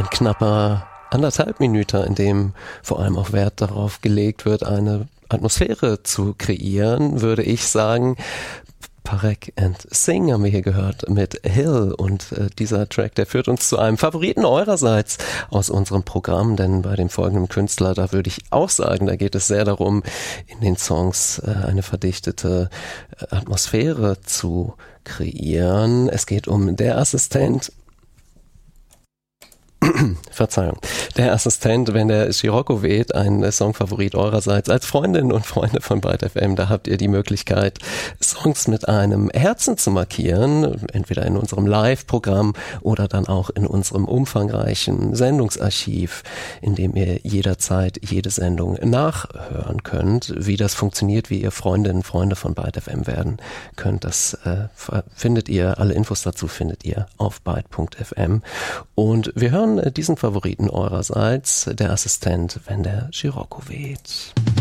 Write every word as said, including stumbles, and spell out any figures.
ein knapper anderthalb Minuten, in dem vor allem auch Wert darauf gelegt wird, eine Atmosphäre zu kreieren, würde ich sagen. Parek and Sing haben wir hier gehört mit Hill, und äh, dieser Track, der führt uns zu einem Favoriten eurerseits aus unserem Programm, denn bei dem folgenden Künstler, da würde ich auch sagen, da geht es sehr darum, in den Songs äh, eine verdichtete äh, Atmosphäre zu kreieren. Es geht um Der Assistent. Verzeihung. Der Assistent, wenn der Scirocco weht, ein Songfavorit eurerseits. Als Freundinnen und Freunde von Byte F M, da habt ihr die Möglichkeit, Songs mit einem Herzen zu markieren, entweder in unserem Live-Programm oder dann auch in unserem umfangreichen Sendungsarchiv, in dem ihr jederzeit jede Sendung nachhören könnt. Wie das funktioniert, wie ihr Freundinnen und Freunde von Byte F M werden könnt, das äh, findet ihr, alle Infos dazu findet ihr auf byte punkt f m. Und wir hören diesen Favoriten eurerseits, Der Assistent, wenn der Scirocco weht.